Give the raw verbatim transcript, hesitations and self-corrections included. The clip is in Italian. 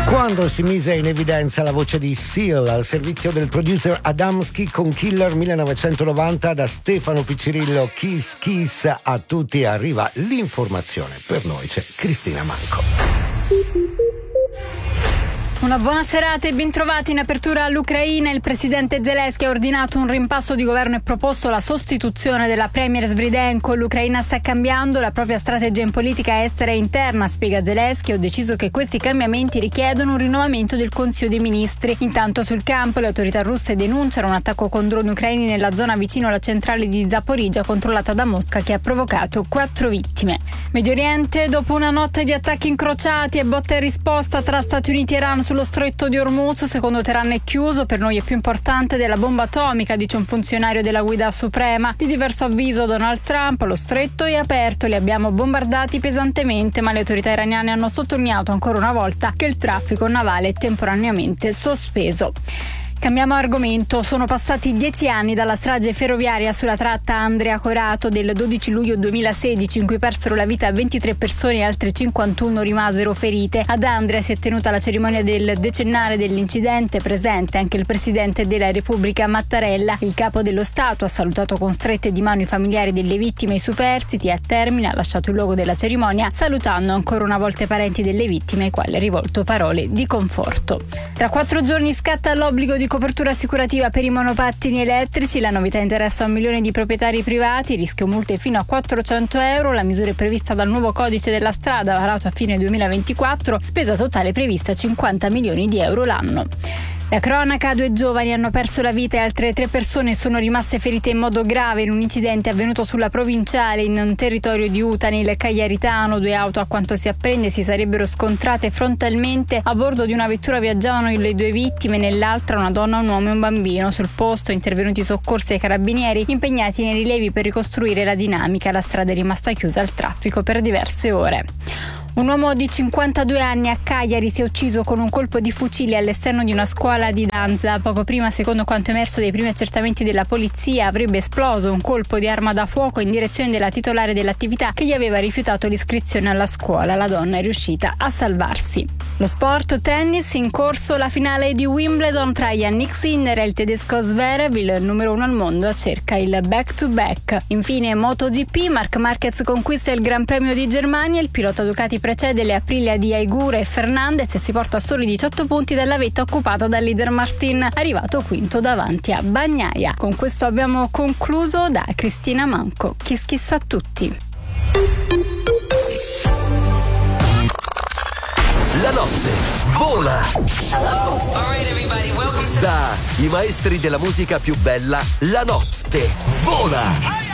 Quando si mise in evidenza la voce di Seal al servizio del producer Adamski con Killer millenovecentonovanta, da Stefano Piccirillo, Kiss Kiss a tutti, arriva l'informazione. Per noi c'è Cristina Manco. Una buona serata e bentrovati. In apertura all'Ucraina, il presidente Zelensky ha ordinato un rimpasto di governo e proposto la sostituzione della premier Svridenko. L'Ucraina sta cambiando la propria strategia in politica estera e interna, spiega Zelensky. Ho deciso che questi cambiamenti richiedono un rinnovamento del Consiglio dei Ministri. Intanto sul campo le autorità russe denunciano un attacco con droni ucraini nella zona vicino alla centrale di Zaporizhzhia controllata da Mosca, che ha provocato quattro vittime. Medio Oriente, dopo una notte di attacchi incrociati e botta e risposta tra Stati Uniti e Iran sullo stretto di Hormuz, secondo Teheran è chiuso, per noi è più importante della bomba atomica, dice un funzionario della Guida Suprema. Di diverso avviso Donald Trump: lo stretto è aperto, li abbiamo bombardati pesantemente, ma le autorità iraniane hanno sottolineato ancora una volta che il traffico navale è temporaneamente sospeso. Cambiamo argomento. Sono passati dieci anni dalla strage ferroviaria sulla tratta Andria-Corato del dodici luglio duemilasedici, in cui persero la vita ventitré persone e altre cinquantuno rimasero ferite. Ad Andria si è tenuta la cerimonia del decennale dell'incidente, presente anche il presidente della Repubblica Mattarella. Il capo dello Stato ha salutato con strette di mano i familiari delle vittime e i superstiti e a termine ha lasciato il luogo della cerimonia, salutando ancora una volta i parenti delle vittime, ai quali ha rivolto parole di conforto. Tra quattro giorni scatta l'obbligo di copertura assicurativa per i monopattini elettrici. La novità interessa un milione di proprietari privati, rischio multe fino a quattrocento euro. La misura è prevista dal nuovo codice della strada varato a fine duemilaventiquattro, spesa totale prevista cinquanta milioni di euro l'anno. La cronaca: due giovani hanno perso la vita e altre tre persone sono rimaste ferite in modo grave in un incidente avvenuto sulla provinciale in un territorio di Uta, nel Cagliaritano. Due auto, a quanto si apprende, si sarebbero scontrate frontalmente. A bordo di una vettura viaggiavano le due vittime, nell'altra una donna, un uomo e un bambino. Sul posto intervenuti soccorsi e carabinieri impegnati nei rilevi per ricostruire la dinamica. La strada è rimasta chiusa al traffico per diverse ore. Un uomo di cinquantadue anni a Cagliari si è ucciso con un colpo di fucile all'esterno di una scuola di danza. Poco prima, secondo quanto emerso dai primi accertamenti della polizia, avrebbe esploso un colpo di arma da fuoco in direzione della titolare dell'attività, che gli aveva rifiutato l'iscrizione alla scuola. La donna è riuscita a salvarsi. Lo sport: tennis, in corso la finale di Wimbledon tra Jannik Sinner e il tedesco Zverev. Il numero uno al mondo cerca il back-to-back. Infine MotoGP, Marc Marquez conquista il Gran Premio di Germania. Il pilota Ducati precede le Aprilia di Aigura e Fernandez e si porta a soli diciotto punti dalla vetta occupata dal leader Martin, arrivato quinto davanti a Bagnaia. Con questo abbiamo concluso. Da Cristina Manco, Kiss Kiss a tutti. La notte vola. Hello. All right, everybody, welcome to... Da i maestri della musica più bella, la notte vola.